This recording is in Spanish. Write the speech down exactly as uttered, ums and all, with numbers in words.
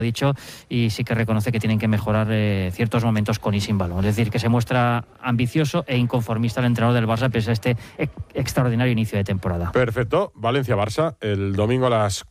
dicho, y sí que reconoce que tienen que mejorar eh, ciertos momentos con y sin balón. Es decir, que se muestra ambicioso e inconformista el entrenador del Barça pese a este e- extraordinario inicio de temporada. Perfecto. Valencia-Barça el domingo a las